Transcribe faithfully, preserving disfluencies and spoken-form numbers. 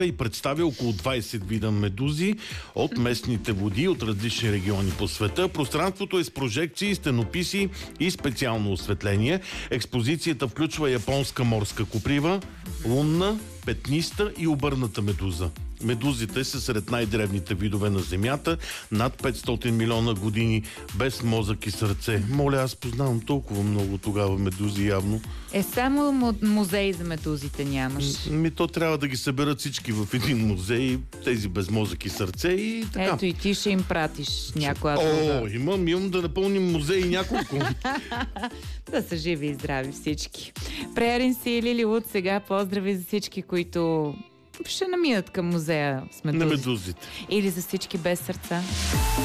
и представя около двайсет вида медузи от местните води от различни региони по света. Пространството е с прожекции, стенописи и специално осветление. Експозицията включва японска морска коприва, лунна, петниста и обърната медуза. Медузите са сред най-древните видове на Земята, над петстотин милиона години, без мозък и сърце. Моля, аз познавам толкова много тогава медузи явно. Е, само му- музей за медузите нямаш. Ми то трябва да ги съберат всички в един музей, тези без мозък и сърце и така. Ето и ти ще им пратиш някоя друга. О, имам, имам да напълним музеи няколко. Да са живи и здрави всички. Преерин си и Лилилуд, сега поздрави за всички, които ще наминат към музея с На медузи. медузите. Или за всички без сърца.